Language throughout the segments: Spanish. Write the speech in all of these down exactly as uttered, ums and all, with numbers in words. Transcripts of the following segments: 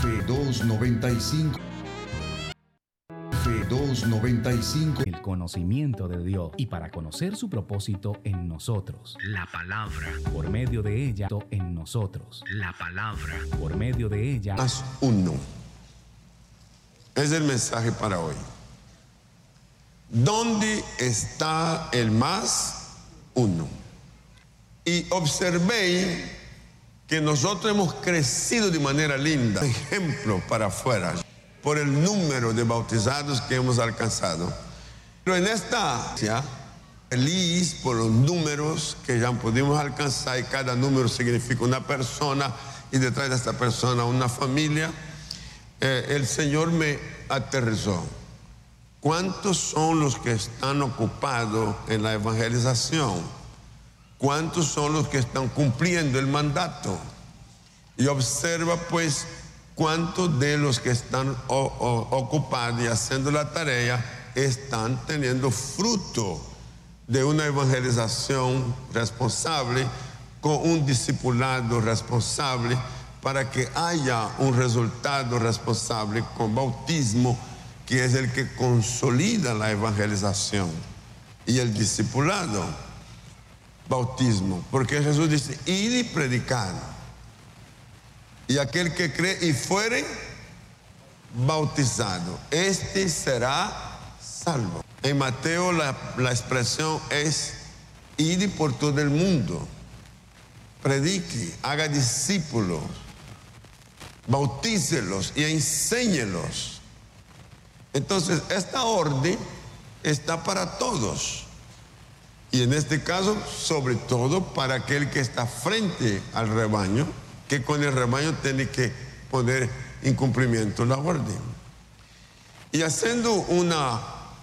F doscientos noventa y cinco. F doscientos noventa y cinco. El conocimiento de Dios y para conocer su propósito en nosotros. La palabra. Por medio de ella en nosotros. La palabra. Por medio de ella. Más uno. Es el mensaje para hoy. ¿Dónde está el más uno? Y observé que nosotros hemos crecido de manera linda. Ejemplo para afuera. Por el número de bautizados que hemos alcanzado. Pero en esta, ¿ya? Feliz por los números que ya pudimos alcanzar, y cada número significa una persona, y detrás de esta persona una familia. Eh, el Señor me aterrizó. ¿Cuántos son los que están ocupados en la evangelización? ¿Cuántos son los que están cumpliendo el mandato? Y observa pues cuántos de los que están o, o, ocupados y haciendo la tarea están teniendo fruto de una evangelización responsable, con un discipulado responsable, para que haya un resultado responsable con bautismo, que es el que consolida la evangelización, y el discipulado, bautismo, porque Jesús dice, id y predicad, y aquel que cree y fuere bautizado, este será salvo. En Mateo la, la expresión es, id por todo el mundo, predique, haga discípulos, bautícelos y enséñelos. Entonces, esta orden está para todos. Y en este caso, sobre todo para aquel que está frente al rebaño, que con el rebaño tiene que poner en cumplimiento la orden. Y haciendo una,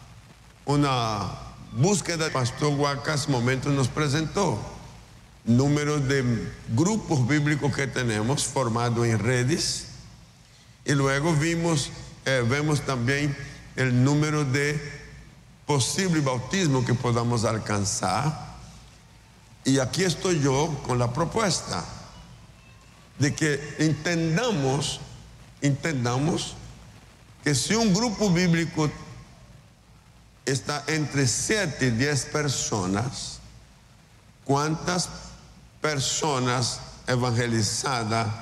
una búsqueda, el pastor Huacas momentos nos presentó números de grupos bíblicos que tenemos formados en redes, y luego vimos, eh, vemos también el número de posible bautismo que podamos alcanzar. Y aquí estoy yo con la propuesta de que entendamos, entendamos que si un grupo bíblico está entre siete y diez personas, ¿cuántas personas evangelizadas